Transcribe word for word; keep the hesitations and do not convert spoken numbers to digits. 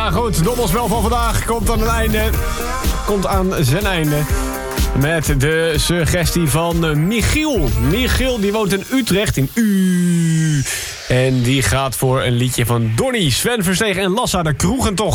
Ja, goed. Dobbelspel van vandaag komt aan het einde. Komt aan zijn einde. Met de suggestie van Michiel. Michiel die woont in Utrecht, in U. En die gaat voor een liedje van Donny, Sven Versteeg en Lassa, de Kroegentocht.